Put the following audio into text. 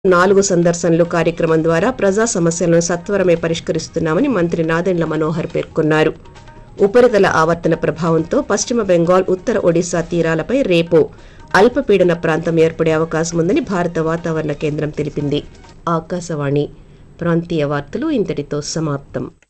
4 సందర్శనలు కార్యక్రమం ద్వారా ప్రజా సమస్యలను సత్వరమే పరిష్కరిస్తున్నామని మంత్రి నాదెండ్ల మనోహర్ పేర్కొన్నారు. ఉపరితల ఆవర్తన ప్రభావంతో పశ్చిమ బెంగాల్, ఉత్తర ఒడిశా తీరాలపై రేపు అల్పపీడన ప్రాంతం ఏర్పడే అవకాశం ఉందని భారత వాతావరణ కేంద్రం తెలిపింది. ఆకాశవాణి ప్రాంతీయ వార్తలు ఇంతటితో సమాప్తం.